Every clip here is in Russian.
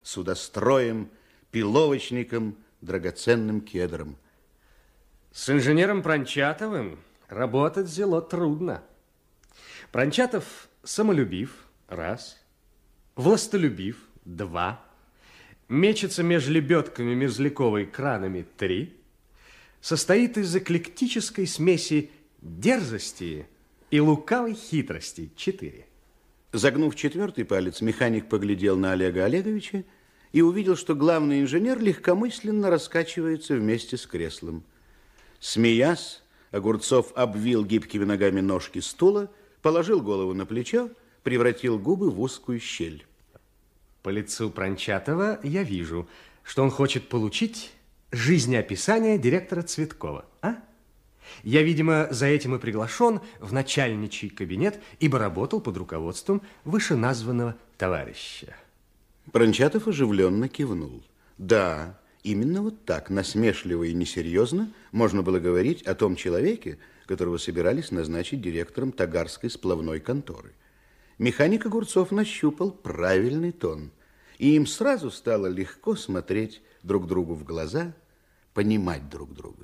судостроем, пиловочником, драгоценным кедром. С инженером Прончатовым работать зело трудно. Прончатов самолюбив, раз, властолюбив, два, мечется между лебедками Мерзляковой кранами, три, состоит из эклектической смеси дерзости и лукавой хитрости, четыре. Загнув четвертый палец, механик поглядел на Олега Олеговича и увидел, что главный инженер легкомысленно раскачивается вместе с креслом. Смеясь, Огурцов обвил гибкими ногами ножки стула, положил голову на плечо, превратил губы в узкую щель. По лицу Прончатова я вижу, что он хочет получить жизнеописание директора Цветкова, а? Я, видимо, за этим и приглашен в начальничий кабинет, ибо работал под руководством вышеназванного товарища. Прончатов оживленно кивнул. Да, именно вот так, насмешливо и несерьезно, можно было говорить о том человеке, которого собирались назначить директором Тагарской сплавной конторы. Механик Огурцов нащупал правильный тон, и им сразу стало легко смотреть друг другу в глаза, понимать друг друга.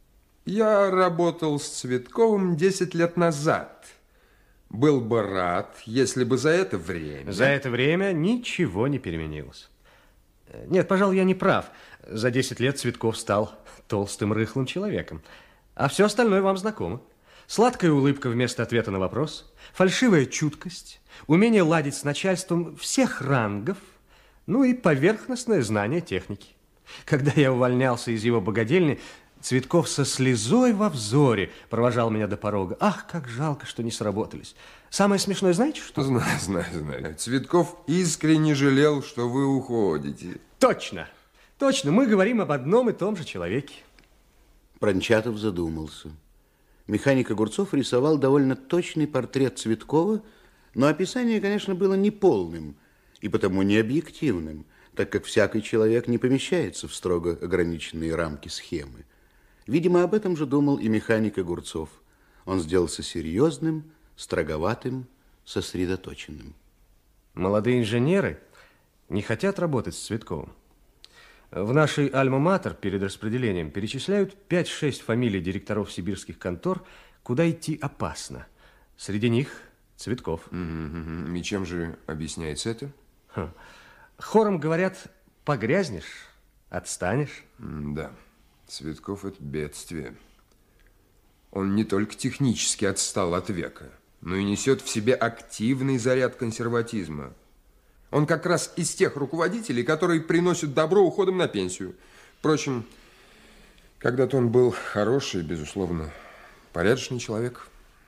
Я работал с Цветковым 10 лет назад. Был бы рад, если бы за это время... За это время ничего не переменилось. Нет, пожалуй, я не прав. За 10 лет Цветков стал толстым, рыхлым человеком. А все остальное вам знакомо. Сладкая улыбка вместо ответа на вопрос, фальшивая чуткость, умение ладить с начальством всех рангов, ну и поверхностное знание техники. Когда я увольнялся из его богадельни, Цветков со слезой во взоре провожал меня до порога. Ах, как жалко, что не сработались. Самое смешное, знаете что? Знаю. Цветков искренне жалел, что вы уходите. Точно, мы говорим об одном и том же человеке. Прончатов задумался. Механик Огурцов рисовал довольно точный портрет Цветкова, но описание, конечно, было неполным и потому не объективным, так как всякий человек не помещается в строго ограниченные рамки схемы. Видимо, об этом же думал и механик Огурцов. Он сделался серьезным, строговатым, сосредоточенным. Молодые инженеры не хотят работать с Цветковым. В нашей Альма-Матер перед распределением перечисляют 5-6 фамилий директоров сибирских контор, куда идти опасно. Среди них Цветков. И чем же объясняется это? Хором говорят, погрязнешь, отстанешь. Да, Цветков – это бедствие. Он не только технически отстал от века, но и несет в себе активный заряд консерватизма. Он как раз из тех руководителей, которые приносят добро уходом на пенсию. Впрочем, когда-то он был хороший, безусловно, порядочный человек.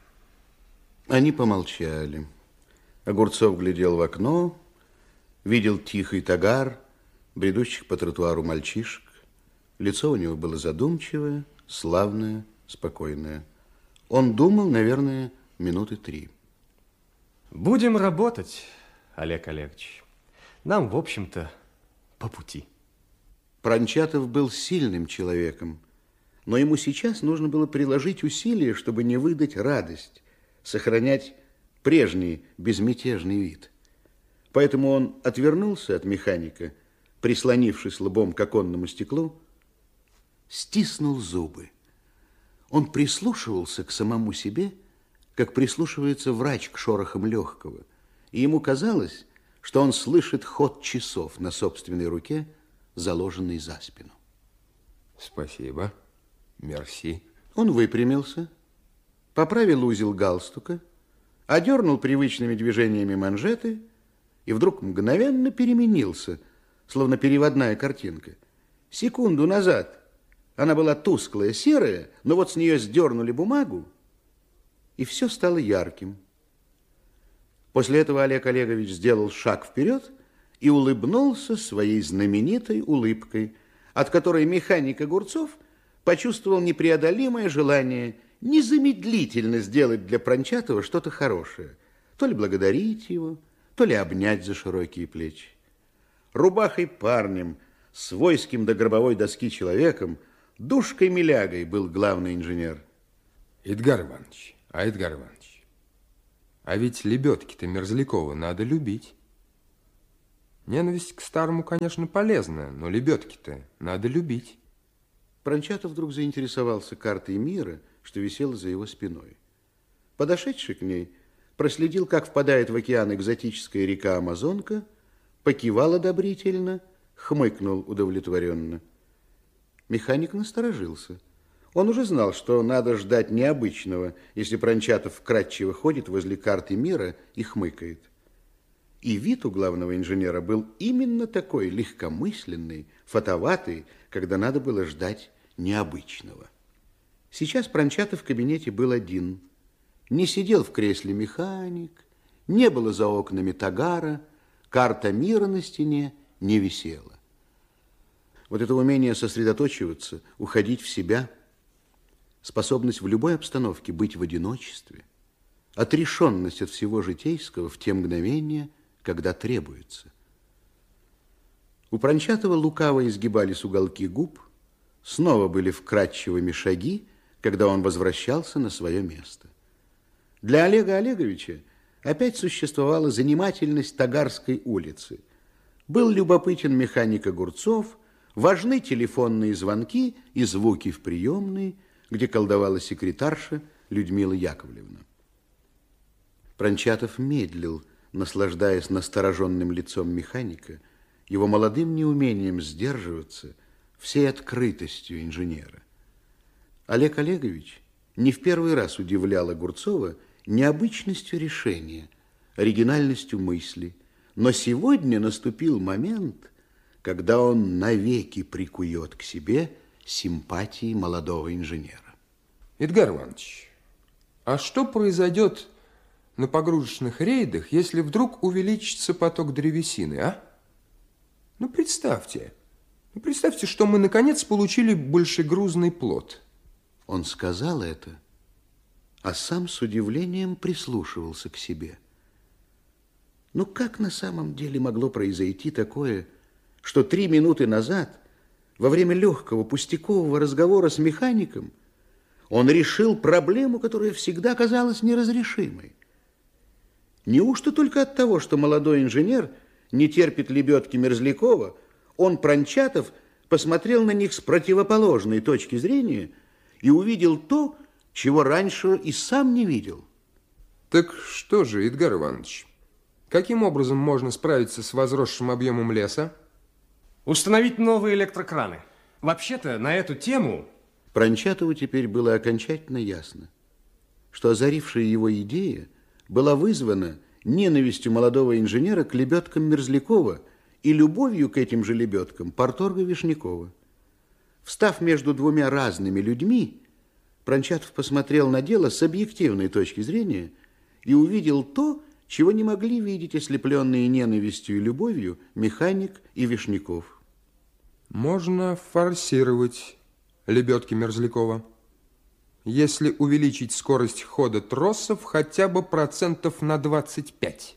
Они помолчали. Огурцов глядел в окно, видел тихий Тагар, бредущих по тротуару мальчишек. Лицо у него было задумчивое, славное, спокойное. Он думал, наверное, минуты 3. Будем работать, Олег Олегович. Нам, в общем-то, по пути. Прончатов был сильным человеком, но ему сейчас нужно было приложить усилия, чтобы не выдать радость, сохранять прежний безмятежный вид. Поэтому он отвернулся от механика, прислонившись лбом к оконному стеклу, стиснул зубы. Он прислушивался к самому себе, как прислушивается врач к шорохам легкого, и ему казалось, что он слышит ход часов на собственной руке, заложенной за спину. Спасибо. Мерси. Он выпрямился, поправил узел галстука, одернул привычными движениями манжеты и вдруг мгновенно переменился, словно переводная картинка. Секунду назад она была тусклая, серая, но вот с нее сдернули бумагу, и все стало ярким. После этого Олег Олегович сделал шаг вперед и улыбнулся своей знаменитой улыбкой, от которой механик Огурцов почувствовал непреодолимое желание незамедлительно сделать для Прончатова что-то хорошее, то ли благодарить его, то ли обнять за широкие плечи. Рубахой парнем, свойским до гробовой доски человеком, душкой-милягой был главный инженер. Эдгар Иванович, а ведь лебедки-то Мерзлякова надо любить. Ненависть к старому, конечно, полезна, но лебедки-то надо любить. Прончатов вдруг заинтересовался картой мира, что висела за его спиной. Подошедший к ней проследил, как впадает в океан экзотическая река Амазонка, покивал одобрительно, хмыкнул удовлетворенно. Механик насторожился. Он уже знал, что надо ждать необычного, если Прончатов вкратчиво ходит возле карты мира и хмыкает. И вид у главного инженера был именно такой легкомысленный, фатоватый, когда надо было ждать необычного. Сейчас Прончатов в кабинете был один. Не сидел в кресле механик, не было за окнами тагара, карта мира на стене не висела. Вот это умение сосредоточиваться, уходить в себя, способность в любой обстановке быть в одиночестве, отрешенность от всего житейского в те мгновения, когда требуется. У Прончатова лукаво изгибались уголки губ, снова были вкрадчивыми шаги, когда он возвращался на свое место. Для Олега Олеговича опять существовала занимательность Тагарской улицы. Был любопытен механик Огурцов, важны телефонные звонки и звуки в приемной, где колдовала секретарша Людмила Яковлевна. Прончатов медлил, наслаждаясь настороженным лицом механика, его молодым неумением сдерживаться, всей открытостью инженера. Олег Олегович не в первый раз удивлял Огурцова необычностью решения, оригинальностью мысли, но сегодня наступил момент, когда он навеки прикует к себе симпатии молодого инженера. Эдгар Иванович, а что произойдет на погрузочных рейдах, если вдруг увеличится поток древесины, а? Ну, представьте, что мы, наконец, получили большегрузный плот. Он сказал это, а сам с удивлением прислушивался к себе. Ну, как на самом деле могло произойти такое, что 3 минуты назад, во время легкого пустякового разговора с механиком, он решил проблему, которая всегда казалась неразрешимой? Неужто только от того, что молодой инженер не терпит лебедки Мерзлякова, он, Прончатов, посмотрел на них с противоположной точки зрения и увидел то, чего раньше и сам не видел? Так что же, Эдгар Иванович, каким образом можно справиться с возросшим объемом леса? Установить новые электрокраны. Вообще-то на эту тему... Прончатову теперь было окончательно ясно, что озарившая его идея была вызвана ненавистью молодого инженера к лебедкам Мерзлякова и любовью к этим же лебедкам парторга Вишнякова. Встав между двумя разными людьми, Прончатов посмотрел на дело с объективной точки зрения и увидел то, чего не могли видеть ослепленные ненавистью и любовью механик и Вишняков. Можно форсировать лебедки Мерзлякова, если увеличить скорость хода тросов хотя бы процентов на 25.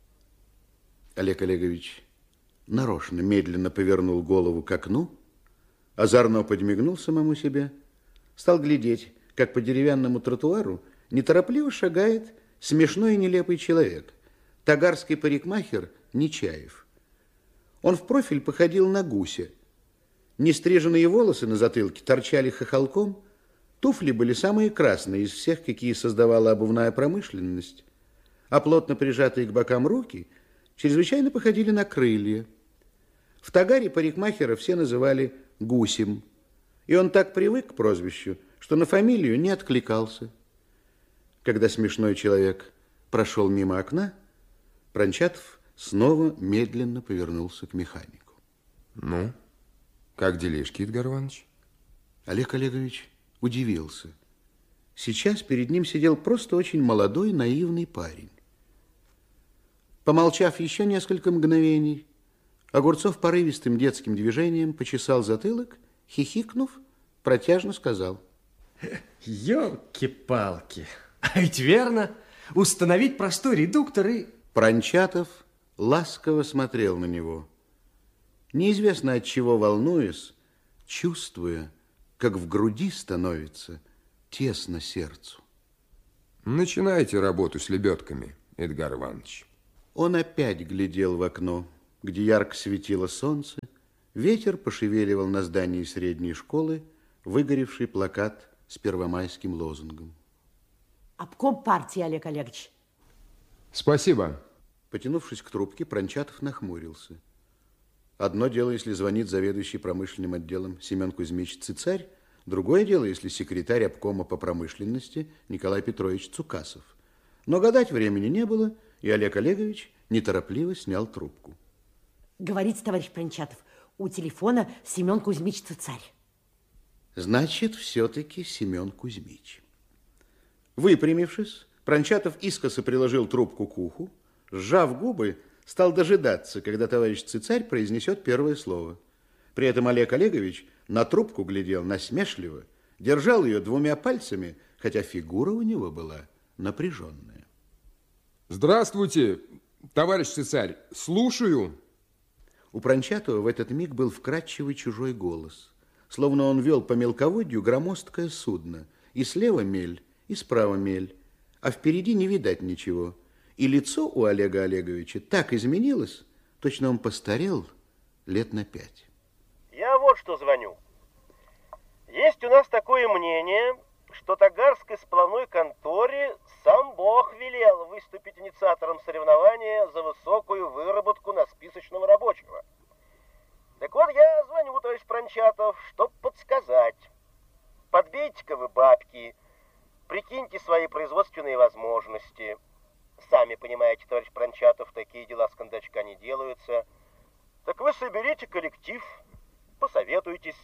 Олег Олегович нарочно медленно повернул голову к окну, озорно подмигнул самому себе, стал глядеть, как по деревянному тротуару неторопливо шагает смешной и нелепый человек, тагарский парикмахер Нечаев. Он в профиль походил на гуся. Нестриженные волосы на затылке торчали хохолком, туфли были самые красные из всех, какие создавала обувная промышленность, а плотно прижатые к бокам руки чрезвычайно походили на крылья. В тагаре парикмахера все называли Гусем, и он так привык к прозвищу, что на фамилию не откликался. Когда смешной человек прошел мимо окна, Прончатов снова медленно повернулся к механику. Ну, как делишки, Эдгар Иванович? Олег Олегович удивился. Сейчас перед ним сидел просто очень молодой, наивный парень. Помолчав еще несколько мгновений, Огурцов порывистым детским движением почесал затылок, хихикнув, протяжно сказал: Ёлки-палки, а ведь верно, установить простой редуктор и... Прончатов ласково смотрел на него, неизвестно от чего волнуясь, чувствуя, как в груди становится тесно сердцу. Начинайте работу с лебедками, Эдгар Иванович. Он опять глядел в окно. где ярко светило солнце, ветер пошевеливал на здании средней школы выгоревший плакат с первомайским лозунгом. Обком партии, Олег Олегович. Спасибо. Потянувшись к трубке, Прончатов нахмурился. Одно дело, если звонит заведующий промышленным отделом Семен Кузьмич Цицарь, другое дело, если секретарь обкома по промышленности Николай Петрович Цукасов. Но гадать времени не было, и Олег Олегович неторопливо снял трубку. Говорите, товарищ Прончатов, у телефона Семен Кузьмич Цицарь. Значит, все-таки Семен Кузьмич. Выпрямившись, Прончатов искоса приложил трубку к уху, сжав губы, стал дожидаться, когда товарищ Цицарь произнесет первое слово. При этом Олег Олегович на трубку глядел насмешливо, держал ее двумя пальцами, хотя фигура у него была напряженная. Здравствуйте, товарищ Цицарь, слушаю. У Прончатова в этот миг был вкрадчивый чужой голос, словно он вел по мелководью громоздкое судно, и слева мель, и справа мель, а впереди не видать ничего. И лицо у Олега Олеговича так изменилось, точно он постарел лет на 5. Я вот что звоню. Есть у нас такое мнение, что Тагарской сплавной конторе сам Бог велел выступить инициатором соревнования за высокую выработку на списочного рабочего. Так вот, я звоню, товарищ Прончатов, чтоб подсказать. Подбейте-ка вы бабки, прикиньте свои производственные возможности. Сами понимаете, товарищ Прончатов, такие дела с кондачка не делаются. Так вы соберите коллектив, посоветуйтесь,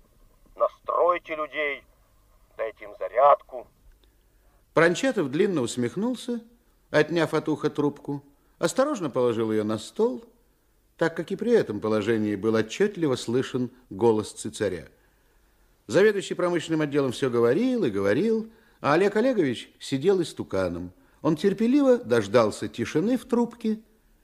настройте людей, дайте им зарядку. Прончатов длинно усмехнулся, отняв от уха трубку, осторожно положил ее на стол, так как и при этом положении был отчетливо слышен голос Цицаря. Заведующий промышленным отделом все говорил и говорил, а Олег Олегович сидел истуканом. Он терпеливо дождался тишины в трубке,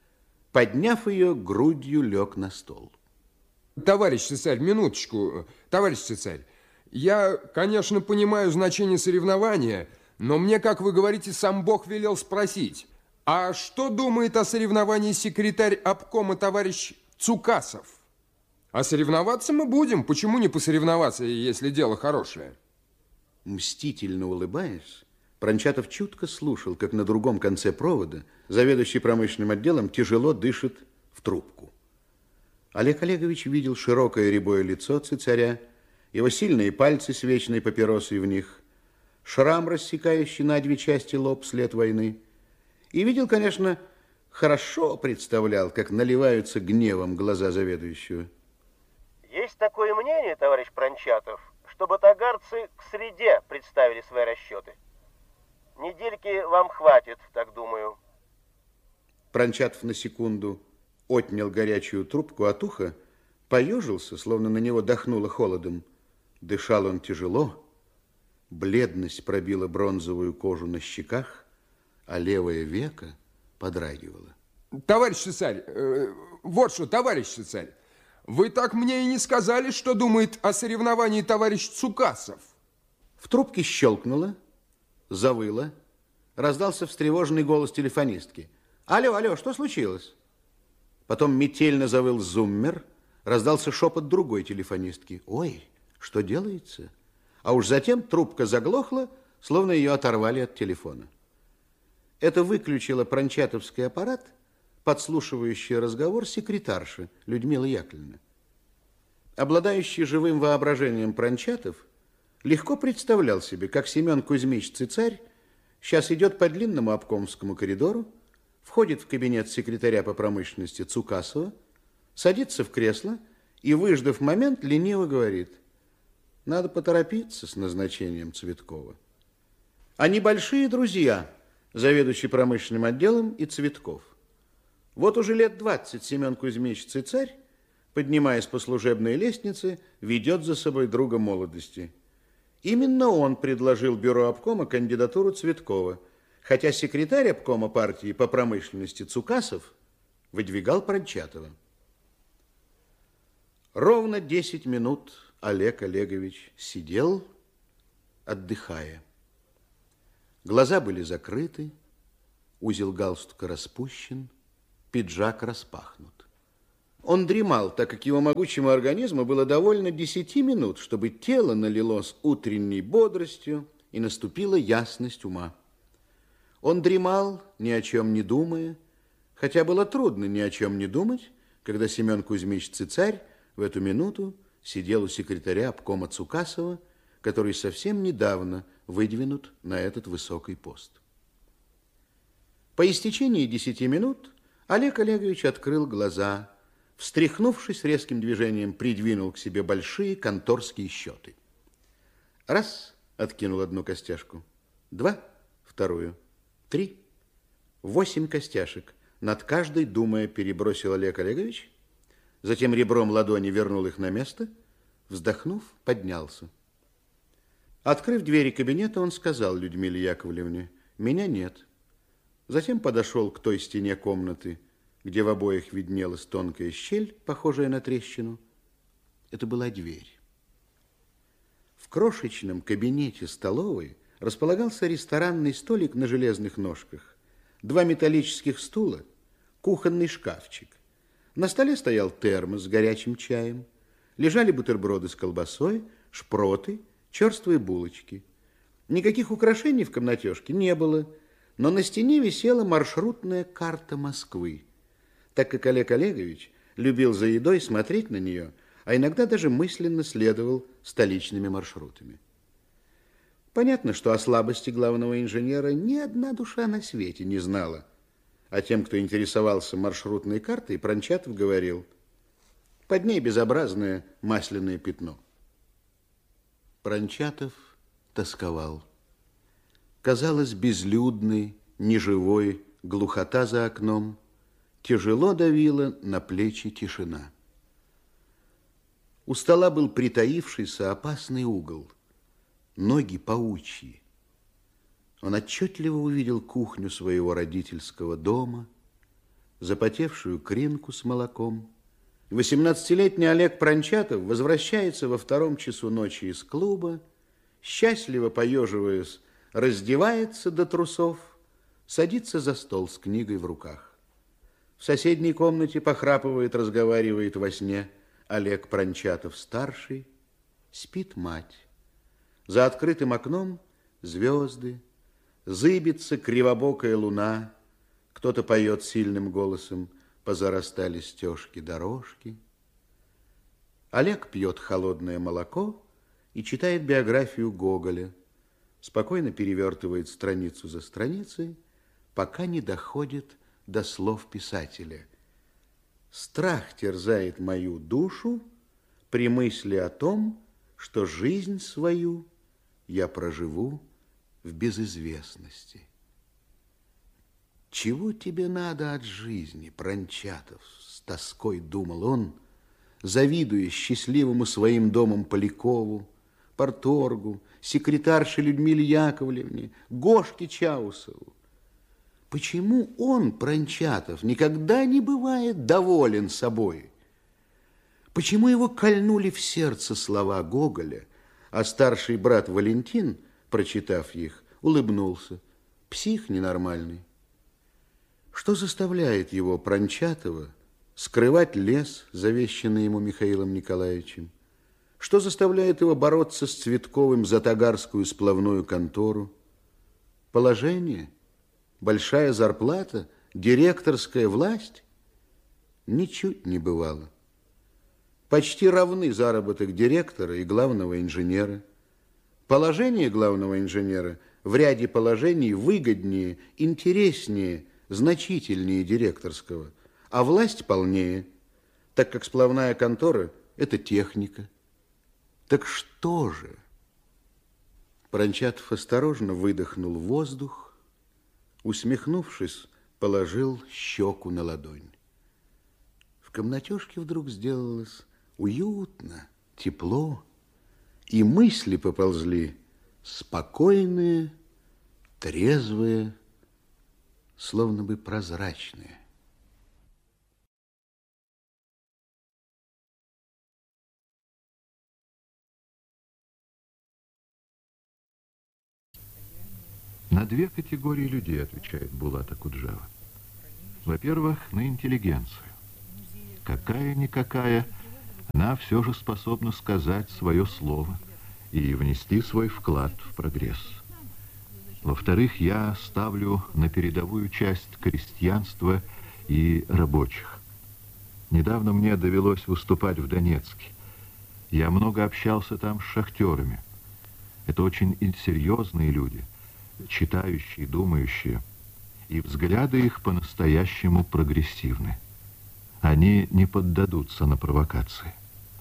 подняв ее, грудью лег на стол. Товарищ Цицарь, минуточку. Товарищ Цицарь, я, конечно, понимаю значение соревнования, но мне, как вы говорите, сам Бог велел спросить, а что думает о соревновании секретарь обкома товарищ Цукасов? А соревноваться мы будем. Почему не посоревноваться, если дело хорошее? Мстительно улыбаясь, Прончатов чутко слушал, как на другом конце провода заведующий промышленным отделом тяжело дышит в трубку. Олег Олегович видел широкое рябое лицо Цицаря, его сильные пальцы с вечной папиросой в них, шрам, рассекающий на 2 части лоб след войны, и видел, конечно, хорошо представлял, как наливаются гневом глаза заведующего. Есть такое мнение, товарищ Прончатов, чтобы тагарцы к среде представили свои расчеты. Недельки вам хватит, так думаю. Прончатов на секунду отнял горячую трубку от уха, поежился, словно на него дохнуло холодом. Дышал он тяжело, бледность пробила бронзовую кожу на щеках, а левое веко подрагивало. Товарищ Цицарь, вот что, товарищ Цицарь, вы так мне и не сказали, что думает о соревновании товарищ Цукасов. В трубке щелкнуло, завыло, раздался встревоженный голос телефонистки. Алло, алло, что случилось? Потом метельно завыл зуммер, раздался шепот другой телефонистки. Ой, что делается? А уж затем трубка заглохла, словно ее оторвали от телефона. Это выключило прончатовский аппарат, подслушивающий разговор секретарши Людмилы Яковлевны. Обладающий живым воображением Прончатов легко представлял себе, как Семен Кузьмич Цицарь сейчас идет по длинному обкомскому коридору, входит в кабинет секретаря по промышленности Цукасова, садится в кресло и, выждав момент, лениво говорит: надо поторопиться с назначением Цветкова. Они большие друзья, заведующий промышленным отделом и Цветков. Вот уже лет 20 Семен Кузьмич Цицарь, поднимаясь по служебной лестнице, ведет за собой друга молодости. Именно он предложил бюро обкома кандидатуру Цветкова, хотя секретарь обкома партии по промышленности Цукасов выдвигал Прончатова. Ровно 10 минут Олег Олегович сидел, отдыхая. Глаза были закрыты, узел галстука распущен, пиджак распахнут. Он дремал, так как его могучему организму было довольно 10 минут, чтобы тело налилось утренней бодростью и наступила ясность ума. Он дремал, ни о чем не думая, хотя было трудно ни о чем не думать, когда Семен Кузьмич Цицарь в эту минуту сидел у секретаря обкома Цукасова, который совсем недавно выдвинут на этот высокий пост. По истечении 10 минут Олег Олегович открыл глаза, встряхнувшись резким движением, придвинул к себе большие конторские счеты. Раз, откинул одну костяшку, два, вторую, 3, 8 костяшек. Над каждой, думая, перебросил Олег Олегович, затем ребром ладони вернул их на место, вздохнув, поднялся. Открыв двери кабинета, он сказал Людмиле Яковлевне: «Меня нет». Затем подошел к той стене комнаты, где в обоих виднелась тонкая щель, похожая на трещину. Это была дверь. В крошечном кабинете столовой располагался ресторанный столик на железных ножках, 2 металлических стула, кухонный шкафчик. На столе стоял термос с горячим чаем, лежали бутерброды с колбасой, шпроты, черствые булочки. Никаких украшений в комнатежке не было, но на стене висела маршрутная карта Москвы, так как Олег Олегович любил за едой смотреть на нее, а иногда даже мысленно следовал столичными маршрутами. Понятно, что о слабости главного инженера ни одна душа на свете не знала, а тем, кто интересовался маршрутной картой, Прончатов говорил: под ней безобразное масляное пятно. Прончатов тосковал. Казалось, безлюдной, неживой глухота за окном, тяжело давила на плечи тишина. У стола был притаившийся опасный угол, ноги паучьи. Он отчетливо увидел кухню своего родительского дома, запотевшую кринку с молоком. 18-летний Олег Прончатов возвращается во 2 часу ночи из клуба, счастливо поеживаясь, раздевается до трусов, садится за стол с книгой в руках. В соседней комнате похрапывает, разговаривает во сне Олег Прончатов-старший, спит мать. За открытым окном звезды, зыбится кривобокая луна, кто-то поет сильным голосом: позарастали стежки дорожки. Олег пьет холодное молоко и читает биографию Гоголя, спокойно перевертывает страницу за страницей, пока не доходит до слов писателя. Страх терзает мою душу при мысли о том, что жизнь свою я проживу в безызвестности. Чего тебе надо от жизни, Прончатов? С тоской думал он, завидуя счастливому своим домом Полякову, парторгу, секретарше Людмиле Яковлевне, Гошке Чаусову. Почему он, Прончатов, никогда не бывает доволен собой? Почему его кольнули в сердце слова Гоголя, а старший брат Валентин, прочитав их, улыбнулся? Псих ненормальный. Что заставляет его, Прончатова, скрывать лес, завещанный ему Михаилом Николаевичем? Что заставляет его бороться с Цветковым за тагарскую сплавную контору? Положение? Большая зарплата? Директорская власть? Ничуть не бывало. Почти равны заработок директора и главного инженера. Положение главного инженера в ряде положений выгоднее, интереснее, значительнее директорского, а власть полнее, так как сплавная контора – это техника. Так что же? Прончатов осторожно выдохнул воздух, усмехнувшись, положил щеку на ладонь. В комнатежке вдруг сделалось уютно, тепло, и мысли поползли спокойные, трезвые, словно бы прозрачные. На 2 категории людей отвечает Булат Акуджава. Во-первых, на интеллигенцию. какая-никакая, она все же способна сказать свое слово и внести свой вклад в прогресс. Во-вторых, я ставлю на передовую часть крестьянства и рабочих. Недавно мне довелось выступать в Донецке. Я много общался там с шахтерами. Это очень серьезные люди, читающие, думающие, и взгляды их по-настоящему прогрессивны. Они не поддадутся на провокации.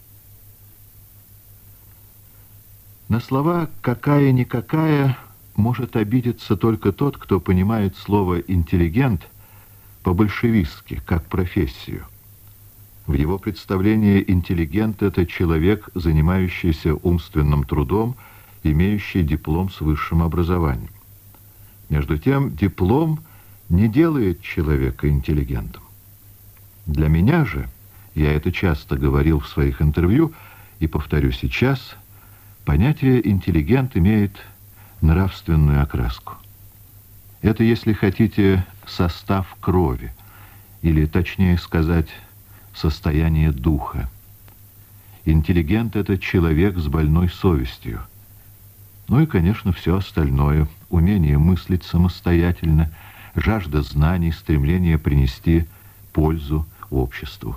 На слова «какая-никакая» может обидеться только тот, кто понимает слово «интеллигент» по-большевистски, как профессию. В его представлении интеллигент – это человек, занимающийся умственным трудом, имеющий диплом с высшим образованием. Между тем, диплом не делает человека интеллигентом. Для меня же, я это часто говорил в своих интервью и повторю сейчас, понятие «интеллигент» имеет нравственную окраску. Это, если хотите, состав крови, или, точнее сказать, состояние духа. Интеллигент – это человек с больной совестью. Ну и, конечно, все остальное. Умение мыслить самостоятельно, жажда знаний, стремление принести пользу обществу.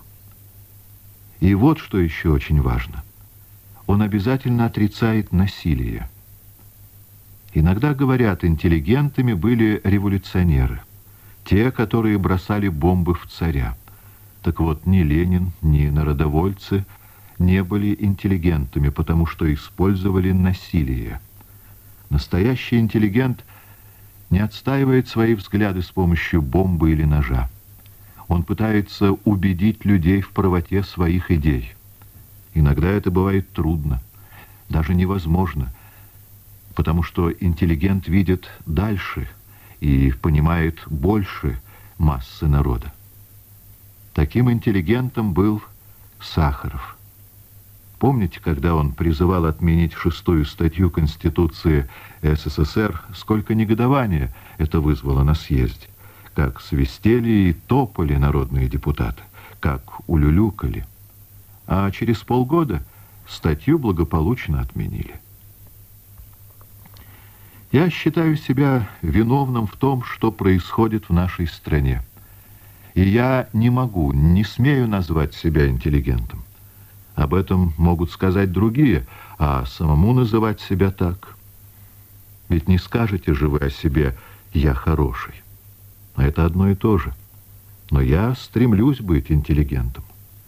И вот что еще очень важно. Он обязательно отрицает насилие. Иногда говорят, интеллигентами были революционеры, те, которые бросали бомбы в царя. Так вот, ни Ленин, ни народовольцы не были интеллигентами, потому что использовали насилие. Настоящий интеллигент не отстаивает свои взгляды с помощью бомбы или ножа. Он пытается убедить людей в правоте своих идей. Иногда это бывает трудно, даже невозможно, потому что интеллигент видит дальше и понимает больше массы народа. Таким интеллигентом был Сахаров. Помните, когда он призывал отменить 6-ю статью Конституции СССР, сколько негодования это вызвало на съезде? Как свистели и топали народные депутаты, как улюлюкали. А через полгода статью благополучно отменили. Я считаю себя виновным в том, что происходит в нашей стране. И я не могу, не смею назвать себя интеллигентом. Об этом могут сказать другие, а самому называть себя так. Ведь не скажете же вы о себе «я хороший». А это одно и то же. Но я стремлюсь быть интеллигентом.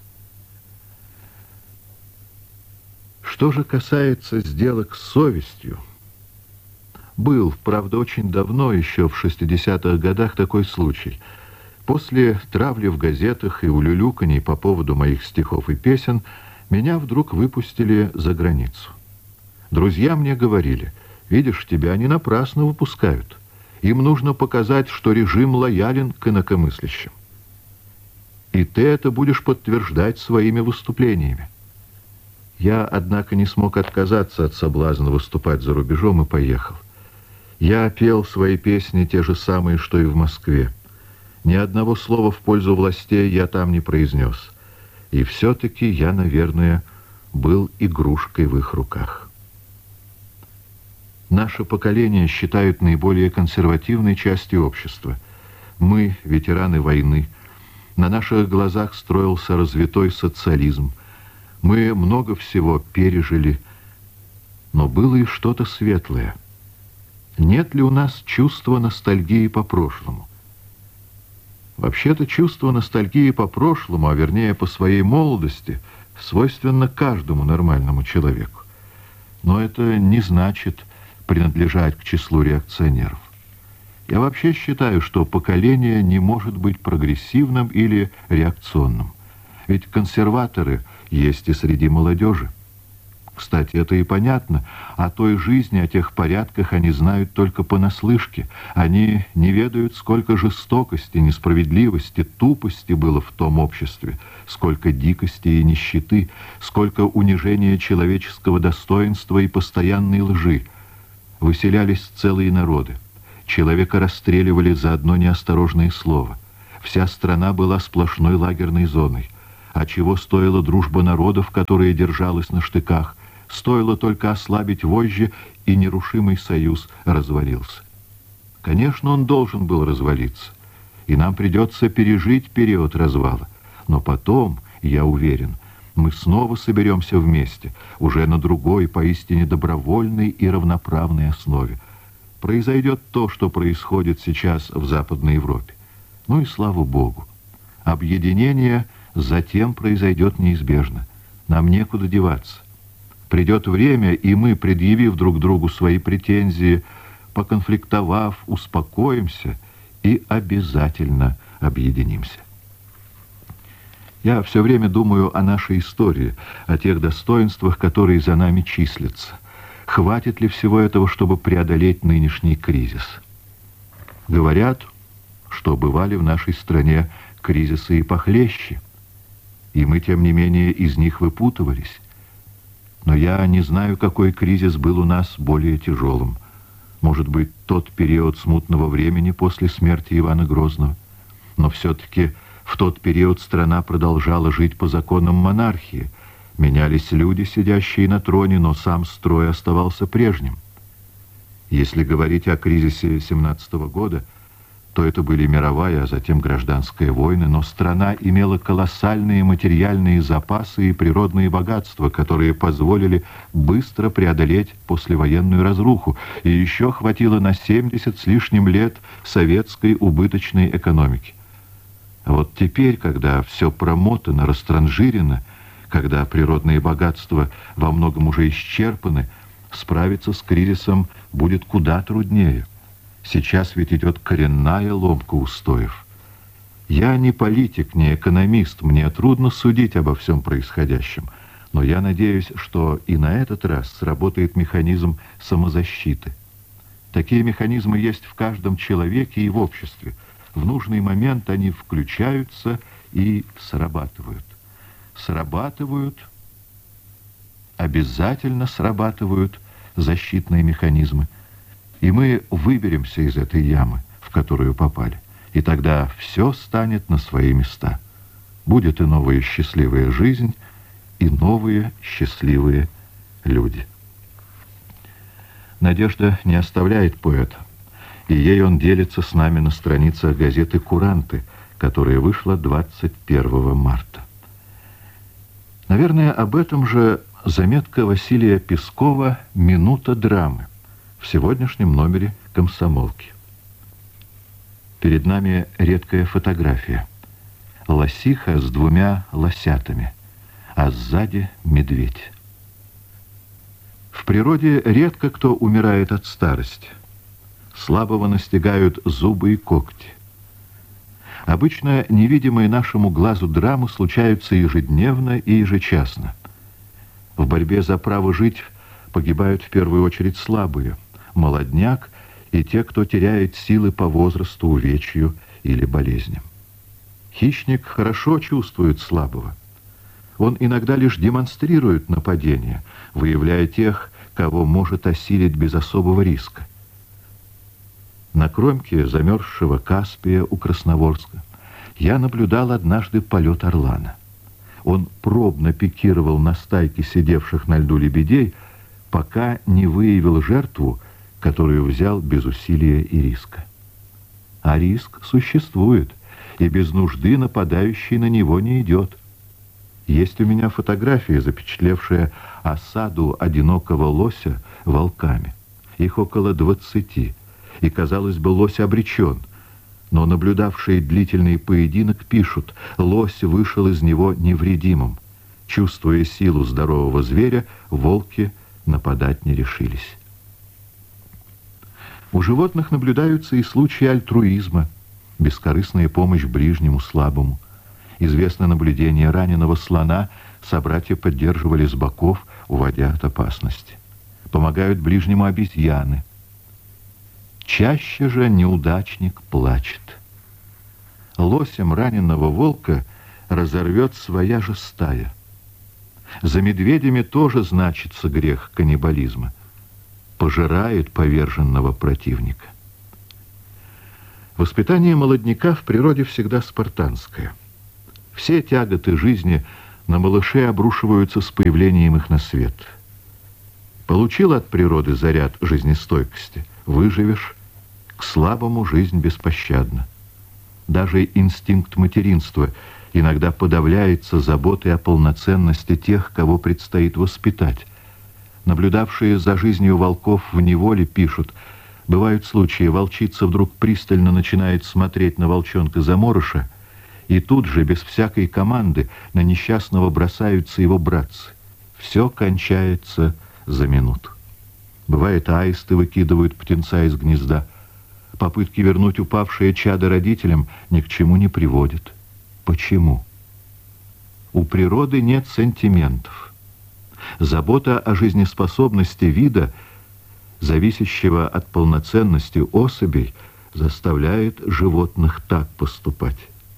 Что же касается сделок с совестью, был, правда, очень давно, еще в 60-х годах, такой случай. После травли в газетах и улюлюканий по поводу моих стихов и песен меня вдруг выпустили за границу. Друзья мне говорили: видишь, тебя не напрасно выпускают. Им нужно показать, что режим лоялен к инакомыслящим. И ты это будешь подтверждать своими выступлениями. Я, однако, не смог отказаться от соблазна выступать за рубежом и поехал. Я пел свои песни те же самые, что и в Москве. Ни одного слова в пользу властей я там не произнес. И все-таки я, наверное, был игрушкой в их руках. Наше поколение считают наиболее консервативной частью общества. Мы, ветераны войны, на наших глазах строился развитой социализм. Мы много всего пережили, но было и что-то светлое. Нет ли у нас чувства ностальгии по прошлому? Вообще-то чувство ностальгии по прошлому, а вернее по своей молодости, свойственно каждому нормальному человеку. Но это не значит принадлежать к числу реакционеров. Я вообще считаю, что поколение не может быть прогрессивным или реакционным. Ведь консерваторы есть и среди молодежи. Кстати, это и понятно. О той жизни, о тех порядках они знают только понаслышке. Они не ведают, сколько жестокости, несправедливости, тупости было в том обществе, сколько дикости и нищеты, сколько унижения человеческого достоинства и постоянной лжи. Выселялись целые народы. Человека расстреливали за одно неосторожное слово. Вся страна была сплошной лагерной зоной. А чего стоила дружба народов, которая держалась на штыках? Стоило только ослабить вожжи, и нерушимый союз развалился. Конечно, он должен был развалиться, и нам придется пережить период развала. Но потом, я уверен, мы снова соберемся вместе, уже на другой, поистине добровольной и равноправной основе. Произойдет то, что происходит сейчас в Западной Европе. Ну и слава Богу. Объединение затем произойдет неизбежно. Нам некуда деваться. Придет время, и мы, предъявив друг другу свои претензии, поконфликтовав, успокоимся и обязательно объединимся. Я все время думаю о нашей истории, о тех достоинствах, которые за нами числятся. Хватит ли всего этого, чтобы преодолеть нынешний кризис? Говорят, что бывали в нашей стране кризисы и похлеще, и мы, тем не менее, из них выпутывались. Но я не знаю, какой кризис был у нас более тяжелым. Может быть, тот период смутного времени после смерти Ивана Грозного. Но все-таки в тот период страна продолжала жить по законам монархии. Менялись люди, сидящие на троне, но сам строй оставался прежним. Если говорить о кризисе 17-го года, то это были мировая, а затем гражданская войны, но страна имела колоссальные материальные запасы и природные богатства, которые позволили быстро преодолеть послевоенную разруху, и еще хватило на 70 с лишним лет советской убыточной экономики. А вот теперь, когда все промотано, растранжирено, когда природные богатства во многом уже исчерпаны, справиться с кризисом будет куда труднее. Сейчас ведь идет коренная ломка устоев. Я не политик, не экономист, мне трудно судить обо всем происходящем, но я надеюсь, что и на этот раз сработает механизм самозащиты. Такие механизмы есть в каждом человеке и в обществе. В нужный момент они включаются и срабатывают. Срабатывают, обязательно срабатывают защитные механизмы. И мы выберемся из этой ямы, в которую попали. И тогда все станет на свои места. Будет и новая счастливая жизнь, и новые счастливые люди. Надежда не оставляет поэта, и ей он делится с нами на страницах газеты «Куранты», которая вышла 21 марта. Наверное, об этом же заметка Василия Пескова «Минута драмы» в сегодняшнем номере «Комсомолки». Перед нами редкая фотография. Лосиха с 2 лосятами, а сзади медведь. В природе редко кто умирает от старости. Слабого настигают зубы и когти. Обычно невидимые нашему глазу драмы случаются ежедневно и ежечасно. В борьбе за право жить погибают в первую очередь слабые, молодняк и те, кто теряет силы по возрасту, увечью или болезням. Хищник хорошо чувствует слабого. Он иногда лишь демонстрирует нападение, выявляя тех, кого может осилить без особого риска. На кромке замерзшего Каспия у Красноворска я наблюдал однажды полет орлана. Он пробно пикировал на стайке сидевших на льду лебедей, пока не выявил жертву, которую взял без усилия и риска. А риск существует, и без нужды нападающий на него не идет. Есть у меня фотография, запечатлевшая осаду одинокого лося волками. Их около 20, и, казалось бы, лось обречен. Но наблюдавшие длительный поединок пишут, лось вышел из него невредимым. Чувствуя силу здорового зверя, волки нападать не решились. У животных наблюдаются и случаи альтруизма, бескорыстная помощь ближнему слабому. Известно наблюдение раненого слона, собратья поддерживали с боков, уводя от опасности. Помогают ближнему обезьяны. Чаще же неудачник плачет. Лосем раненого волка разорвет своя же стая. За медведями тоже значится грех каннибализма. Пожирает поверженного противника. Воспитание молодняка в природе всегда спартанское. Все тяготы жизни на малышей обрушиваются с появлением их на свет. Получил от природы заряд жизнестойкости, выживешь, к слабому жизнь беспощадна. Даже инстинкт материнства иногда подавляется заботой о полноценности тех, кого предстоит воспитать. Наблюдавшие за жизнью волков в неволе пишут: бывают случаи, волчица вдруг пристально начинает смотреть на волчонка-заморыша, и тут же, без всякой команды, на несчастного бросаются его братцы. Все кончается за минуту. Бывает, аисты выкидывают птенца из гнезда. Попытки вернуть упавшее чадо родителям ни к чему не приводят. Почему? У природы нет сантиментов. Забота о жизнеспособности вида, зависящего от полноценности особей, заставляет животных так поступать.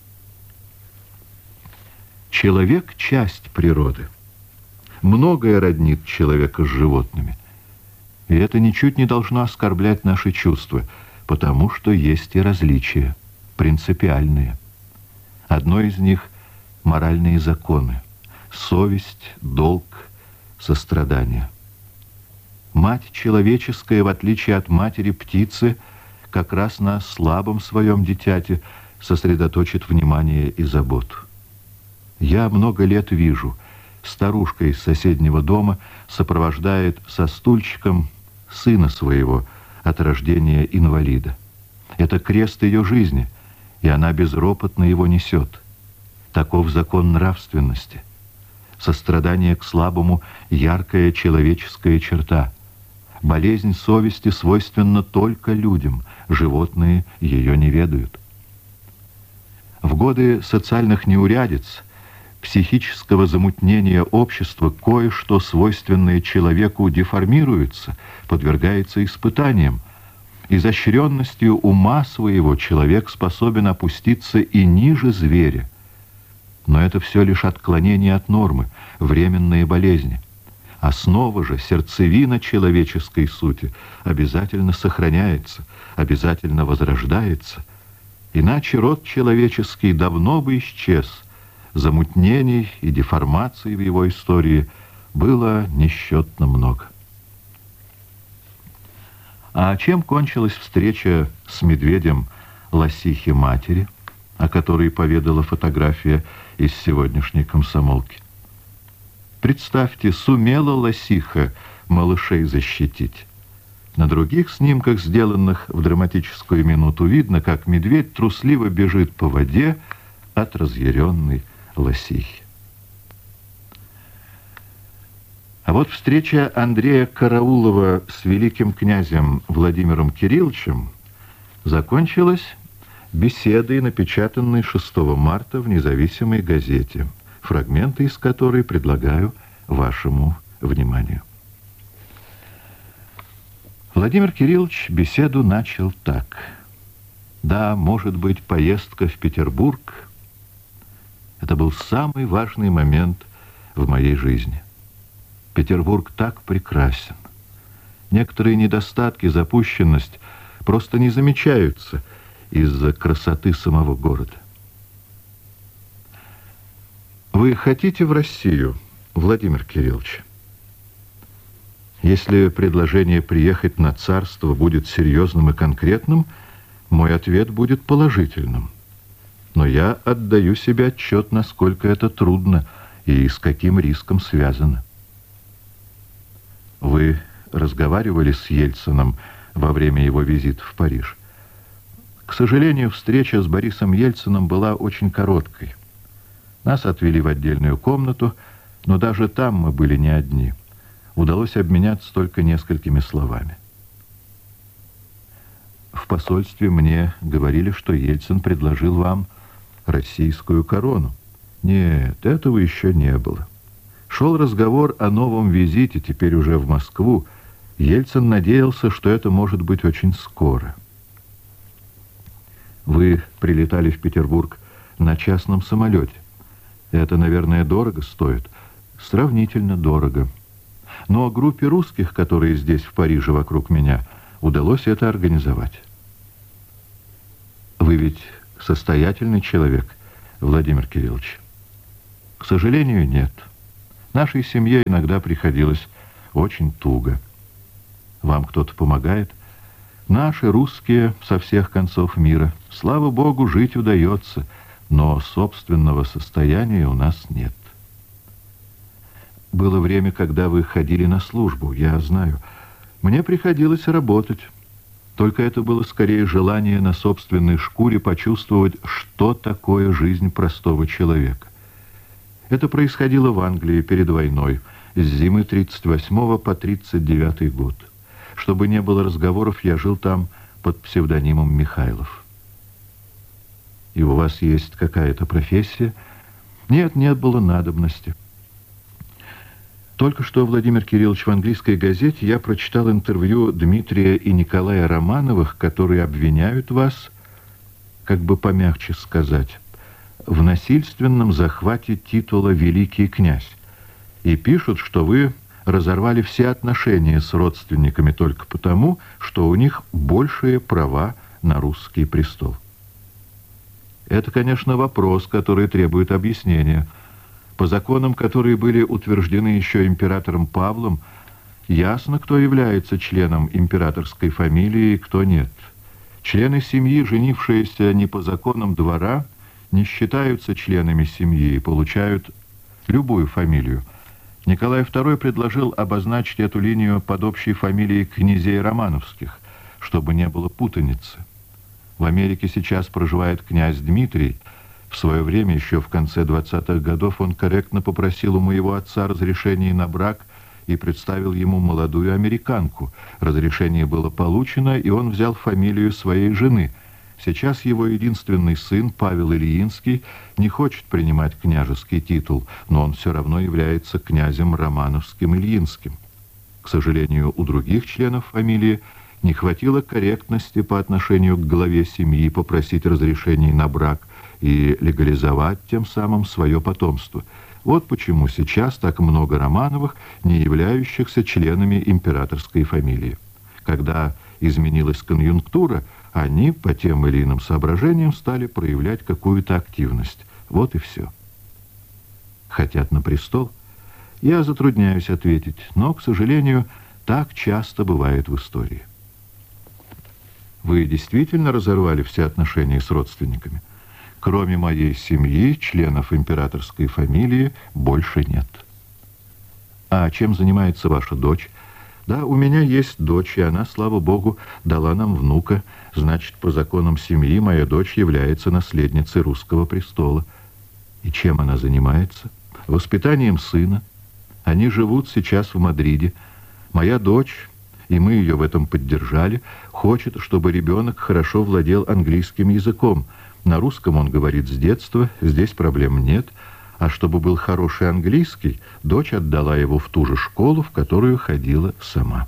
Человек — часть природы. Многое роднит человека с животными. И это ничуть не должно оскорблять наши чувства, потому что есть и различия, принципиальные. Одно из них — моральные законы, совесть, долг, сострадание. Мать человеческая, в отличие от матери птицы, как раз на слабом своем дитяте сосредоточит внимание и заботу. Я много лет вижу, старушка из соседнего дома сопровождает со стульчиком сына своего, от рождения инвалида. Это крест ее жизни, и она безропотно его несет. Таков закон нравственности. Сострадание к слабому — яркая человеческая черта. Болезнь совести свойственна только людям, животные ее не ведают. В годы социальных неурядиц, психического замутнения общества, кое-что, свойственное человеку, деформируется, подвергается испытаниям. Изощренностью ума своего человек способен опуститься и ниже зверя. Но это все лишь отклонение от нормы, временные болезни. Основа же, сердцевина человеческой сути, обязательно сохраняется, обязательно возрождается. Иначе род человеческий давно бы исчез. Замутнений и деформаций в его истории было несчетно много. А чем кончилась встреча с медведем лосихи-матери, о которой поведала фотография из сегодняшней комсомолки? Представьте, сумела лосиха малышей защитить. На других снимках, сделанных в драматическую минуту, видно, как медведь трусливо бежит по воде от разъяренной лосихи. А вот встреча Андрея Караулова с великим князем Владимиром Кирилловичем закончилась беседой, напечатанной 6 марта в «Независимой газете», фрагменты из которой предлагаю вашему вниманию. Владимир Кириллович беседу начал так. Да, может быть, поездка в Петербург — это был самый важный момент в моей жизни. Петербург так прекрасен. Некоторые недостатки, запущенность просто не замечаются из-за красоты самого города. Вы хотите в Россию, Владимир Кириллович? Если предложение приехать на царство будет серьезным и конкретным, мой ответ будет положительным. Но я отдаю себе отчет, насколько это трудно и с каким риском связано. Вы разговаривали с Ельциным во время его визита в Париж? К сожалению, встреча с Борисом Ельциным была очень короткой. Нас отвели в отдельную комнату, но даже там мы были не одни. Удалось обменяться только несколькими словами. В посольстве мне говорили, что Ельцин предложил вам российскую корону. Нет, этого еще не было. Шел разговор о новом визите, теперь уже в Москву. Ельцин надеялся, что это может быть очень скоро. Вы прилетали в Петербург на частном самолете. Это, наверное, дорого стоит. Сравнительно дорого. Но группе русских, которые здесь, в Париже, вокруг меня, удалось это организовать. Вы ведь состоятельный человек, Владимир Кириллович. К сожалению, нет. Нашей семье иногда приходилось очень туго. Вам кто-то помогает? Наши русские со всех концов мира. Слава Богу, жить удается, но собственного состояния у нас нет. Было время, когда вы ходили на службу, я знаю. Мне приходилось работать. Только это было скорее желание на собственной шкуре почувствовать, что такое жизнь простого человека. Это происходило в Англии перед войной, с зимы 38 по 39 год. Чтобы не было разговоров, я жил там под псевдонимом Михайлов. И у вас есть какая-то профессия? Нет, не было надобности. Только что, Владимир Кириллович, в английской газете я прочитал интервью Дмитрия и Николая Романовых, которые обвиняют вас, как бы помягче сказать, в насильственном захвате титула «Великий князь». И пишут, что вы разорвали все отношения с родственниками только потому, что у них большие права на русский престол. Это, конечно, вопрос, который требует объяснения. По законам, которые были утверждены еще императором Павлом, ясно, кто является членом императорской фамилии и кто нет. Члены семьи, женившиеся не по законам двора, не считаются членами семьи и получают любую фамилию. Николай II предложил обозначить эту линию под общей фамилией князей Романовских, чтобы не было путаницы. В Америке сейчас проживает князь Дмитрий. В свое время, еще в конце 20-х годов, он корректно попросил у моего отца разрешения на брак и представил ему молодую американку. Разрешение было получено, и он взял фамилию своей жены. Сейчас его единственный сын, Павел Ильинский, не хочет принимать княжеский титул, но он все равно является князем Романовским-Ильинским. К сожалению, у других членов фамилии не хватило корректности по отношению к главе семьи попросить разрешения на брак и легализовать тем самым свое потомство. Вот почему сейчас так много Романовых, не являющихся членами императорской фамилии. Когда изменилась конъюнктура, они по тем или иным соображениям стали проявлять какую-то активность. Вот и все. Хотят на престол? Я затрудняюсь ответить, но, к сожалению, так часто бывает в истории. Вы действительно разорвали все отношения с родственниками? Кроме моей семьи, членов императорской фамилии больше нет. А чем занимается ваша дочь? Да, у меня есть дочь, и она, слава богу, дала нам внука. Значит, по законам семьи моя дочь является наследницей русского престола. И чем она занимается? Воспитанием сына. Они живут сейчас в Мадриде. Моя дочь, и мы ее в этом поддержали, хочет, чтобы ребенок хорошо владел английским языком. На русском он говорит с детства, здесь проблем нет. А чтобы был хороший английский, дочь отдала его в ту же школу, в которую ходила сама.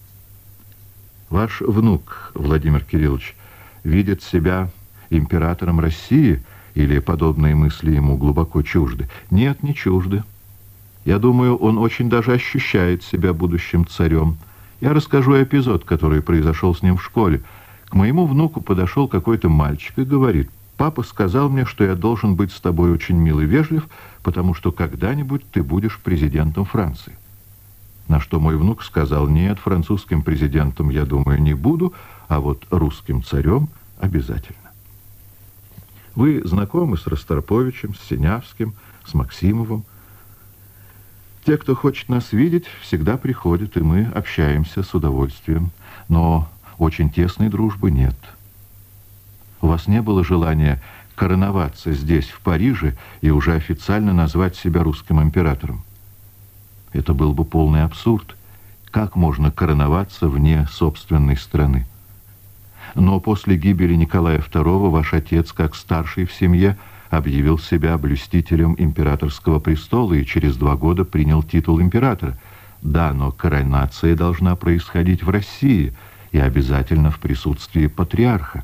Ваш внук, Владимир Кириллович, видит себя императором России, или подобные мысли ему глубоко чужды? Нет, не чужды. Я думаю, он очень даже ощущает себя будущим царем. Я расскажу эпизод, который произошел с ним в школе. К моему внуку подошел какой-то мальчик и говорит: «Папа сказал мне, что я должен быть с тобой очень мил и вежлив, потому что когда-нибудь ты будешь президентом Франции». На что мой внук сказал: «Нет, французским президентом, я думаю, не буду, а вот русским царем обязательно». Вы знакомы с Ростроповичем, с Синявским, с Максимовым? Те, кто хочет нас видеть, всегда приходят, и мы общаемся с удовольствием. Но очень тесной дружбы нет. У вас не было желания короноваться здесь, в Париже, и уже официально назвать себя русским императором? Это был бы полный абсурд. Как можно короноваться вне собственной страны? Но после гибели Николая II ваш отец, как старший в семье, объявил себя блюстителем императорского престола и через 2 года принял титул императора. Да, но коронация должна происходить в России и обязательно в присутствии патриарха.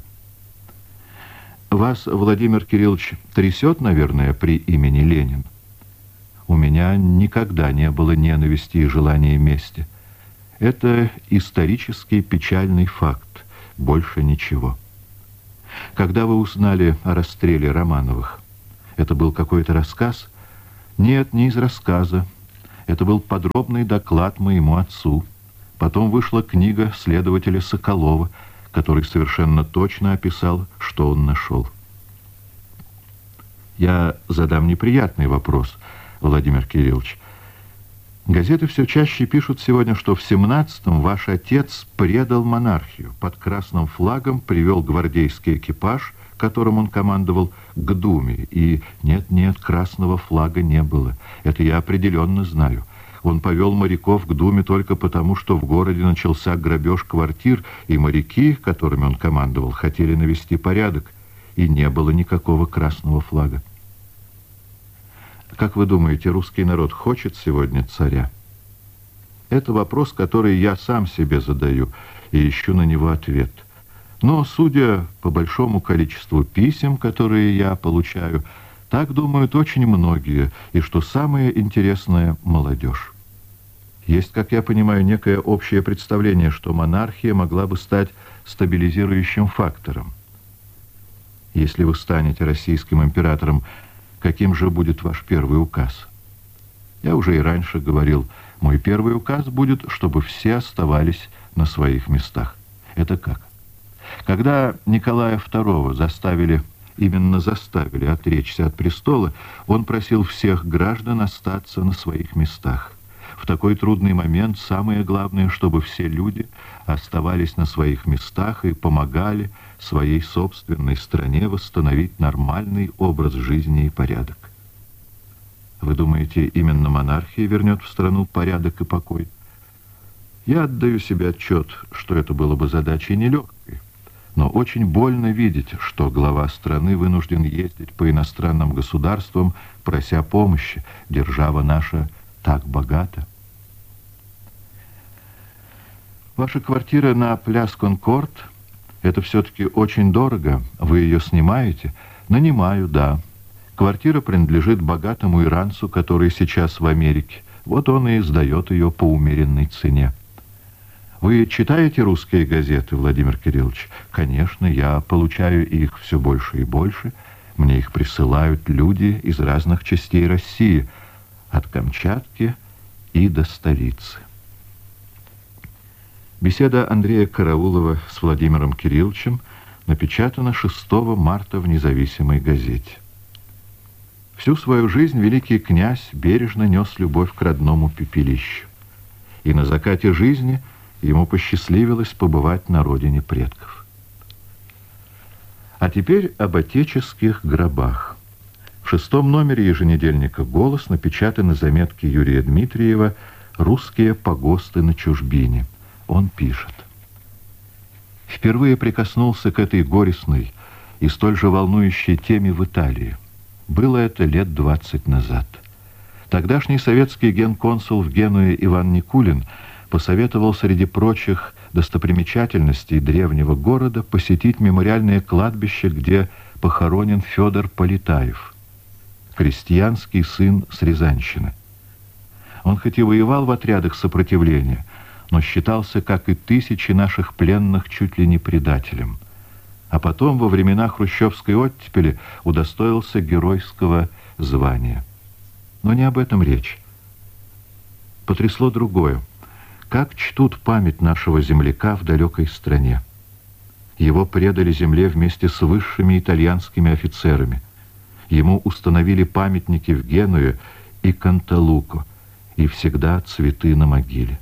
Вас, Владимир Кириллович, трясет, наверное, при имени Ленин? У меня никогда не было ненависти и желания мести. Это исторический печальный факт, больше ничего. Когда вы узнали о расстреле Романовых, это был какой-то рассказ? Нет, не из рассказа. Это был подробный доклад моему отцу. Потом вышла книга следователя Соколова, который совершенно точно описал, что он нашел. Я задам неприятный вопрос, Владимир Кириллович. Газеты все чаще пишут сегодня, что в 17-м ваш отец предал монархию, под красным флагом привел гвардейский экипаж, которым он командовал, к Думе. И нет, красного флага не было. Это я определенно знаю. Он повел моряков к Думе только потому, что в городе начался грабеж квартир, и моряки, которыми он командовал, хотели навести порядок, и не было никакого красного флага. Как вы думаете, русский народ хочет сегодня царя? Это вопрос, который я сам себе задаю, и ищу на него ответ. Но, судя по большому количеству писем, которые я получаю, так думают очень многие, и, что самое интересное, молодежь. Есть, как я понимаю, некое общее представление, что монархия могла бы стать стабилизирующим фактором. Если вы станете российским императором, каким же будет ваш первый указ? Я уже и раньше говорил, мой первый указ будет, чтобы все оставались на своих местах. Это как? Когда Николая II именно заставили отречься от престола, он просил всех граждан остаться на своих местах. В такой трудный момент самое главное, чтобы все люди оставались на своих местах и помогали своей собственной стране восстановить нормальный образ жизни и порядок. Вы думаете, именно монархия вернет в страну порядок и покой? Я отдаю себе отчет, что это было бы задачей нелегкой, но очень больно видеть, что глава страны вынужден ездить по иностранным государствам, прося помощи. Держава наша так богата. Ваша квартира на Пляс Конкорд — это все-таки очень дорого. Вы ее снимаете? Нанимаю, да. Квартира принадлежит богатому иранцу, который сейчас в Америке. Вот он и сдает ее по умеренной цене. Вы читаете русские газеты, Владимир Кириллович? Конечно, я получаю их все больше и больше. Мне их присылают люди из разных частей России, от Камчатки и до столицы. Беседа Андрея Караулова с Владимиром Кирилловичем напечатана 6 марта в «Независимой газете». Всю свою жизнь великий князь бережно нес любовь к родному пепелищу. И на закате жизни ему посчастливилось побывать на родине предков. А теперь об отеческих гробах. В 6-м номере еженедельника «Голос» напечатаны заметки Юрия Дмитриева «Русские погосты на чужбине». Он пишет: «Впервые прикоснулся к этой горестной и столь же волнующей теме в Италии. Было это лет 20 назад. Тогдашний советский генконсул в Генуе Иван Никулин посоветовал среди прочих достопримечательностей древнего города посетить мемориальное кладбище, где похоронен Федор Полетаев, крестьянский сын с Рязанщины. Он хоть и воевал в отрядах сопротивления, но считался, как и тысячи наших пленных, чуть ли не предателем. А потом, во времена хрущевской оттепели, удостоился геройского звания. Но не об этом речь. Потрясло другое. Как чтут память нашего земляка в далекой стране. Его предали земле вместе с высшими итальянскими офицерами. Ему установили памятники в Генуе и Канталуко, и всегда цветы на могиле.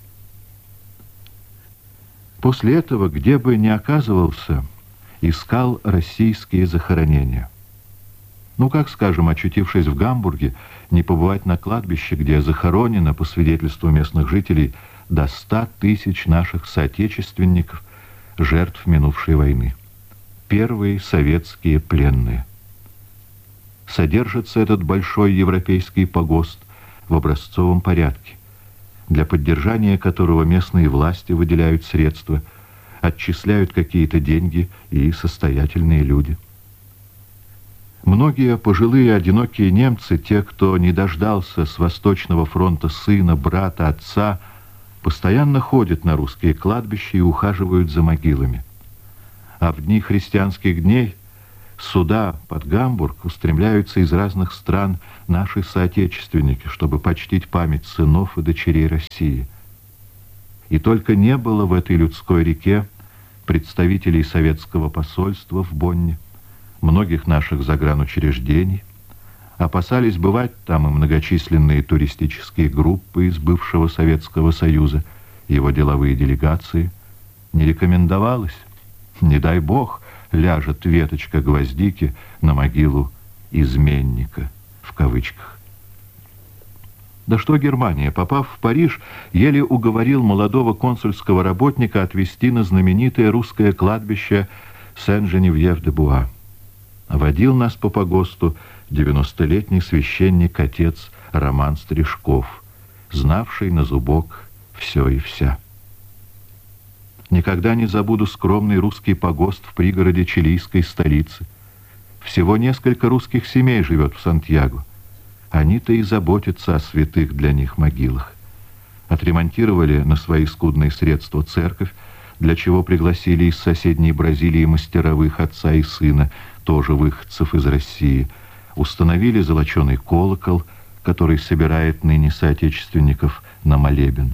После этого, где бы ни оказывался, искал российские захоронения. Ну, как, скажем, очутившись в Гамбурге, не побывать на кладбище, где захоронено, по свидетельству местных жителей, до 100 тысяч наших соотечественников, жертв минувшей войны. Первые советские пленные. Содержится этот большой европейский погост в образцовом порядке, для поддержания которого местные власти выделяют средства, отчисляют какие-то деньги и состоятельные люди. Многие пожилые одинокие немцы, те, кто не дождался с Восточного фронта сына, брата, отца, постоянно ходят на русские кладбища и ухаживают за могилами. А в дни христианских дней Сюда, под Гамбург, устремляются из разных стран наши соотечественники, чтобы почтить память сынов и дочерей России. И только не было в этой людской реке представителей советского посольства в Бонне, многих наших загранучреждений. Опасались бывать там и многочисленные туристические группы из бывшего Советского Союза, его деловые делегации. Не рекомендовалось. Не дай бог, ляжет веточка гвоздики на могилу «изменника» в кавычках. Да что Германия, попав в Париж, еле уговорил молодого консульского работника отвезти на знаменитое русское кладбище Сен-Женевьев-де-Буа. Водил нас по погосту 90-летний священник-отец Роман Стрижков, знавший на зубок все и вся. Никогда не забуду скромный русский погост в пригороде чилийской столицы. Всего несколько русских семей живет в Сантьяго. Они-то и заботятся о святых для них могилах. Отремонтировали на свои скудные средства церковь, для чего пригласили из соседней Бразилии мастеровых отца и сына, тоже выходцев из России. Установили золоченый колокол, который собирает ныне соотечественников на молебен.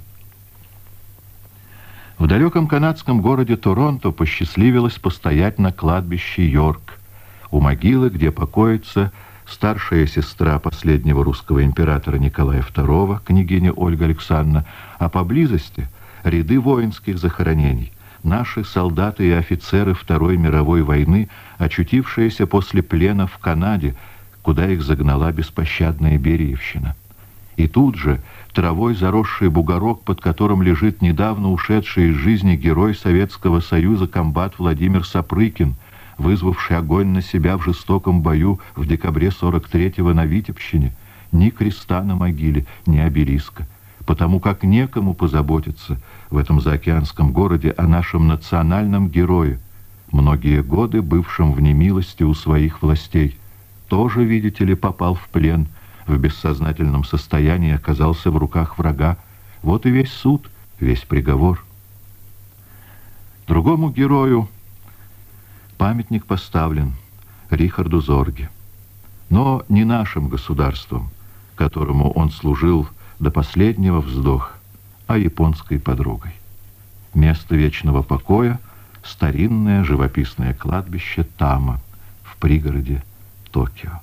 В далеком канадском городе Торонто посчастливилось постоять на кладбище Йорк, у могилы, где покоится старшая сестра последнего русского императора Николая II, княгиня Ольга Александровна, а поблизости ряды воинских захоронений, наши солдаты и офицеры Второй мировой войны, очутившиеся после плена в Канаде, куда их загнала беспощадная Бериевщина. И тут же травой заросший бугорок, под которым лежит недавно ушедший из жизни герой Советского Союза комбат Владимир Сапрыкин, вызвавший огонь на себя в жестоком бою в декабре 43-го на Витебщине. Ни креста на могиле, ни обелиска, потому как некому позаботиться в этом заокеанском городе о нашем национальном герое, многие годы бывшем в немилости у своих властей. Тоже, видите ли, попал в плен, в бессознательном состоянии оказался в руках врага. Вот и весь суд, весь приговор. Другому герою памятник поставлен, Рихарду Зорге. Но не нашим государством, которому он служил до последнего вздоха, а японской подругой. Место вечного покоя — старинное живописное кладбище Тама в пригороде Токио.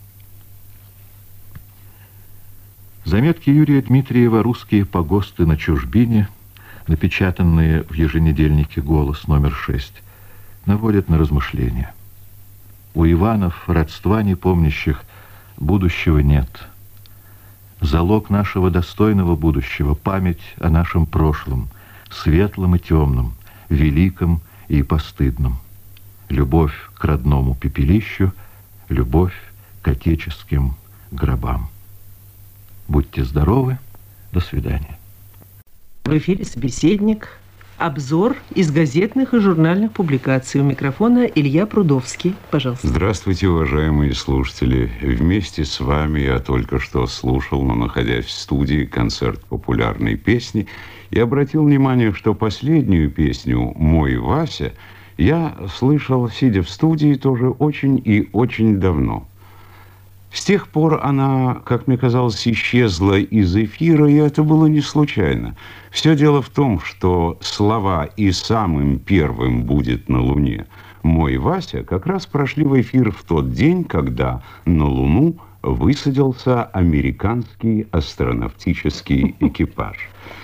Заметки Юрия Дмитриева «Русские погосты на чужбине», напечатанные в еженедельнике «Голос» номер 6, наводят на размышления. У Иванов, родства не помнящих, будущего нет. Залог нашего достойного будущего — память о нашем прошлом, светлом и темном, великом и постыдном. Любовь к родному пепелищу, любовь к отеческим гробам. Будьте здоровы, до свидания. В эфире «Собеседник». Обзор из газетных и журнальных публикаций. У микрофона Илья Прудовский. Пожалуйста. Здравствуйте, уважаемые слушатели. Вместе с вами я только что слушал, но находясь в студии, концерт популярной песни и обратил внимание, что последнюю песню «Мой Вася» я слышал, сидя в студии, тоже очень и очень давно. С тех пор она, как мне казалось, исчезла из эфира, и это было не случайно. Все дело в том, что слова «и самым первым будет на Луне» «Мой Вася» как раз прошли в эфир в тот день, когда на Луну высадился американский астронавтический экипаж.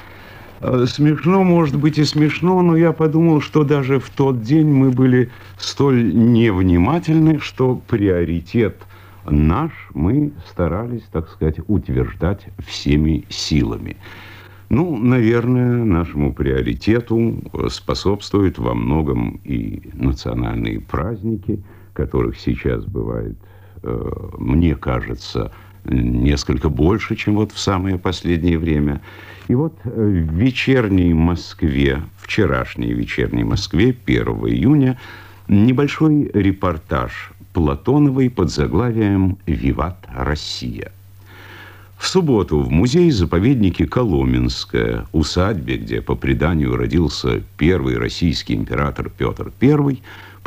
Смешно, может быть, и смешно, но я подумал, что даже в тот день мы были столь невнимательны, что приоритет наш мы старались, так сказать, утверждать всеми силами. Ну, наверное, нашему приоритету способствуют во многом и национальные праздники, которых сейчас бывает, мне кажется, несколько больше, чем вот в самое последнее время. И вот в вечерней Москве, вчерашней вечерней Москве, 1 июня, небольшой репортаж Платоновой под заглавием «Виват Россия». В субботу в музее-заповеднике Коломенское, усадьбе, где по преданию родился первый российский император Петр I,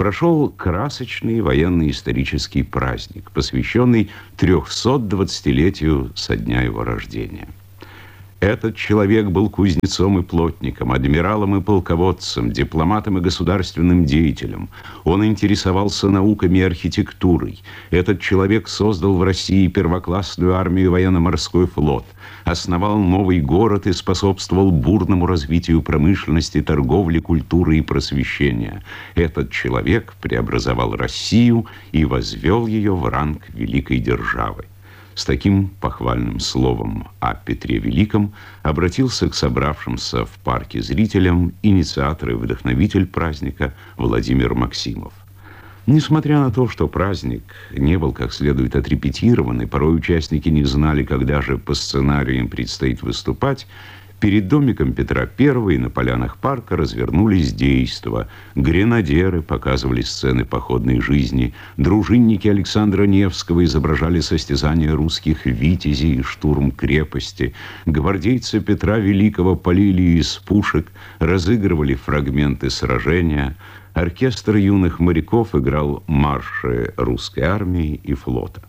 прошел красочный военно-исторический праздник, посвященный 320-летию со дня его рождения. Этот человек был кузнецом и плотником, адмиралом и полководцем, дипломатом и государственным деятелем. Он интересовался науками и архитектурой. Этот человек создал в России первоклассную армию и военно-морской флот, основал новый город и способствовал бурному развитию промышленности, торговли, культуры и просвещения. Этот человек преобразовал Россию и возвел ее в ранг великой державы. С таким похвальным словом о Петре Великом обратился к собравшимся в парке зрителям инициатор и вдохновитель праздника Владимир Максимов. Несмотря на то, что праздник не был как следует отрепетирован, и порой участники не знали, когда же по сценарию им предстоит выступать, перед домиком Петра I на полянах парка развернулись действа. Гренадеры показывали сцены походной жизни, дружинники Александра Невского изображали состязания русских витязей и штурм крепости, гвардейцы Петра Великого полили из пушек, разыгрывали фрагменты сражения, оркестр юных моряков играл марши русской армии и флота.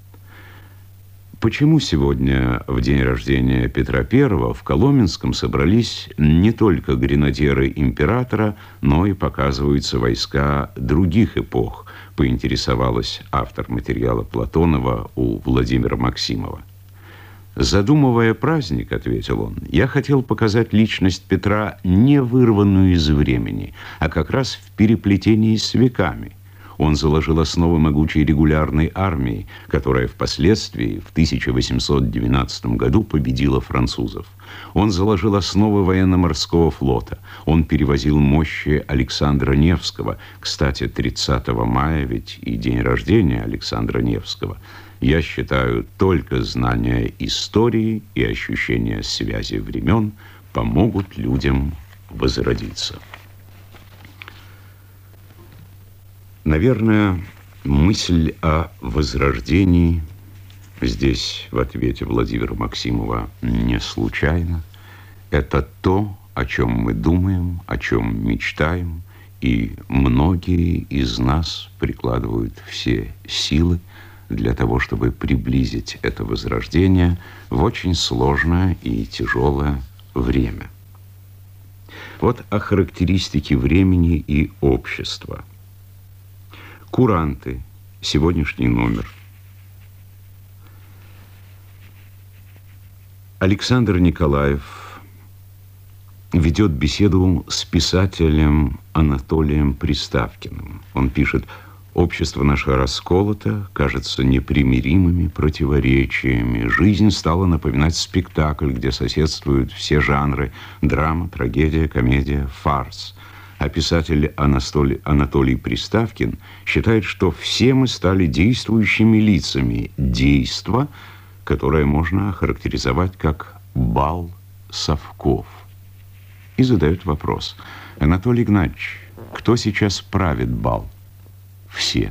Почему сегодня, в день рождения Петра I, в Коломенском собрались не только гренадеры императора, но и показываются войска других эпох, поинтересовалась автор материала Платонова у Владимира Максимова. «Задумывая праздник, — ответил он, — я хотел показать личность Петра не вырванную из времени, а как раз в переплетении с веками. Он заложил основы могучей регулярной армии, которая впоследствии в 1812 году победила французов. Он заложил основы военно-морского флота. Он перевозил мощи Александра Невского. Кстати, 30 мая ведь и день рождения Александра Невского. Я считаю, только знание истории и ощущение связи времен помогут людям возродиться». Наверное, мысль о возрождении здесь в ответе Владимира Максимова не случайна. Это то, о чем мы думаем, о чем мечтаем, и многие из нас прикладывают все силы для того, чтобы приблизить это возрождение в очень сложное и тяжелое время. Вот о характеристике времени и общества. Куранты. Сегодняшний номер. Александр Николаев ведет беседу с писателем Анатолием Приставкиным. Он пишет: «Общество наше расколото, кажется непримиримыми противоречиями. Жизнь стала напоминать спектакль, где соседствуют все жанры: драма, трагедия, комедия, фарс». А писатель Анатолий Приставкин считает, что все мы стали действующими лицами действа, которое можно охарактеризовать как бал совков. И задает вопрос: Анатолий Игнатьевич, кто сейчас правит бал? Все.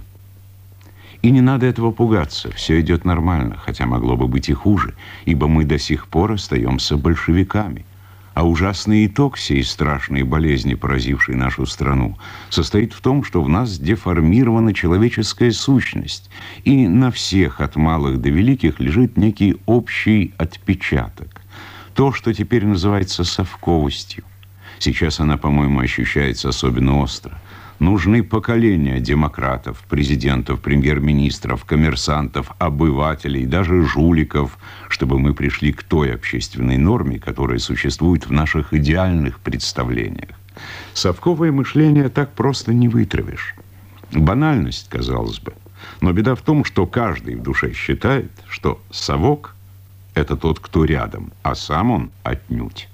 И не надо этого пугаться, все идет нормально, хотя могло бы быть и хуже, ибо мы до сих пор остаемся большевиками. А ужасный итог всей страшной болезни, поразившей нашу страну, состоит в том, что в нас деформирована человеческая сущность, и на всех, от малых до великих, лежит некий общий отпечаток. То, что теперь называется совковостью. Сейчас она, по-моему, ощущается особенно остро. Нужны поколения демократов, президентов, премьер-министров, коммерсантов, обывателей, даже жуликов, чтобы мы пришли к той общественной норме, которая существует в наших идеальных представлениях. Совковое мышление так просто не вытравишь. Банальность, казалось бы. Но беда в том, что каждый в душе считает, что совок – это тот, кто рядом, а сам он отнюдь.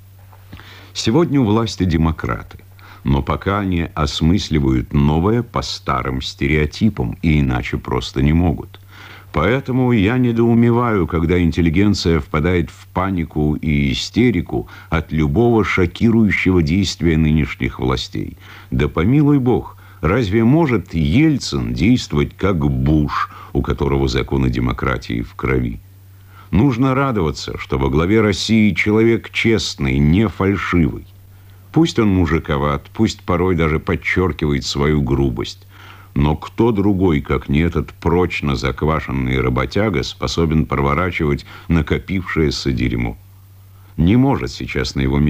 Сегодня у власти демократы. Но пока они осмысливают новое по старым стереотипам, и иначе просто не могут. Поэтому я недоумеваю, когда интеллигенция впадает в панику и истерику от любого шокирующего действия нынешних властей. Да помилуй Бог, разве может Ельцин действовать как Буш, у которого законы демократии в крови? Нужно радоваться, что во главе России человек честный, не фальшивый. Пусть он мужиковат, пусть порой даже подчеркивает свою грубость, но кто другой, как не этот прочно заквашенный работяга, способен проворачивать накопившееся дерьмо? Не может сейчас на его